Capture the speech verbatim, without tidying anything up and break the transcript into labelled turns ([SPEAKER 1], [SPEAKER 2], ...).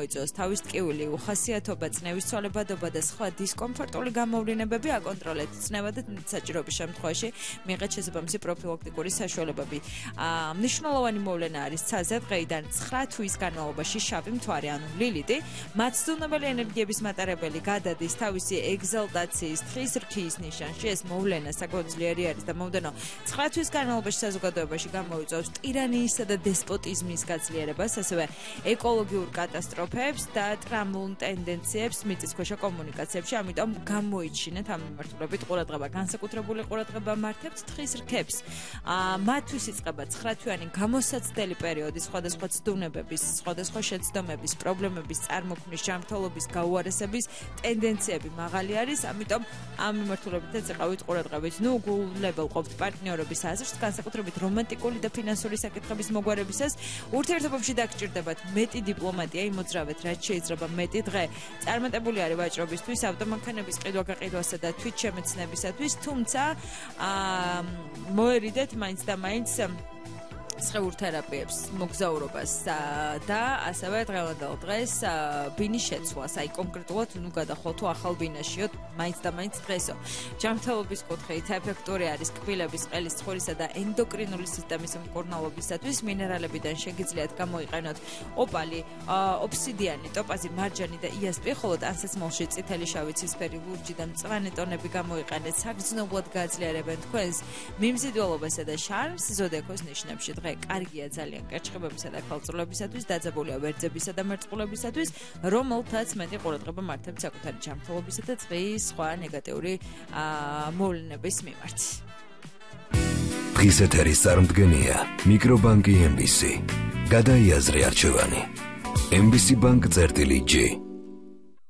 [SPEAKER 1] გამოიწვევს თავის ტკივილი, უხასიათობა, წნევის ცვალებადობა და სხვა დისკომფორტული გამოვლენებები აკონტროლეთ. წნევა და საჭიროების შემთხვევაში მიიღეთ შესაბამისი პროფილაქტიკური საშუალებები. მნიშვნელოვანი მოვლენა არის ცაზე დღეიდან ცხრა თვის განმავლობაში შავი მთვარე, ანუ ლილიტი, მაცდუნებელი ენერგიების მატარებელი გადადის თავისი ეგზალტაციის თხრის რქის ნიშანში. ეს მოვლენა საკმაოდ ძლიერი არის და მომდენო ცხრა თვის განმავლობაში საზოგადოებაში გამოიწვევს ტირანიისა და დესპოტიზმის გაძლიერებას, ასევე ეკოლოგიურ კატასტროფებს და ტრამულ ტენდენციებს მიწისქვეშა კომუნიკაციებში. ამიტომ გამოიჩინეთ ამ მიმართულებით ყურადღება. განსაკუთრებული ყურადღება მართებთ თხრის რქებს. მათთვის იწყება ცხრათვიანი გამოსაცდელი პერიოდი სხვადასხვა ცდუნებების, სხვადასხვა შეცდომების, პრობლემების წარმოქმნის, ჯანმრთელობის გაუარესების ტენდენციები მაღალი არის. ამიტომ ამ მიმართულებითაც იყავით ყურადღებით. ნუ გულებელყოფთ პარტნიორობის აზრს, განსაკუთრებით რომანტიკული და ფინანსური საკითხების მოგვარებისას. ურთიერთობებში დაგჭირდებათ მეტი დიპლომატია, იმოძრავეთ რაც შეიძლება მეტი დღე. წარმატებული არის ვაჭრობისთვის, ავტომანქანების ყიდვა-გაყიდვასა და თვითშემეცნებისათვის, თუმცა მოერიდეთ მაინც და მაინც სხეულთერაპიებს, მოგზაურობას და ასევე დღევანდელ დღეს ბინის შეცვლას. აი კონკრეტულად ნუ გადახვალ თუ ახალ ბინაშიოთ, მაინც და მაინც დღესო. ჯანმრთელობის კუთხით ეფექტური არის კბილების, ყელის, ცხვირისა და ენდოკრინული სისტემის მკურნალობისათვის. მინერალებიდან შეგიძლიათ გამოიყენოთ ოპალი, ობსიდიანი, ტოპაზი, მარჯანი და იასპი, ხოლო ანსაცმელში წითელი, შავი, ცისფერი, ლურჯი და მწვანე ტონები გამოიყენეთ. საგრძნობლად გააძლიერებენ თქვენს მიმზიდველობასა და შარმს ზოდიაქოს ნიშნებში. კარგია ძალიან კერჩხებებისა და ქალწულებისათვის, დაძაბულია ვერძებისა და მერწყულებისათვის, რომელთაც მეტი ყურადღება მართებთ საკუთარი ჯანმრთელობისა და წყლის სხვა ნეგატიური მოვლენების მიმართ.
[SPEAKER 2] დღის ეთერის წარმდგენია მიკრობანკი ემ ბი სი. გადაიაზრე არჩევანი. ემ ბი სი ბანკ წერტილი ჯი.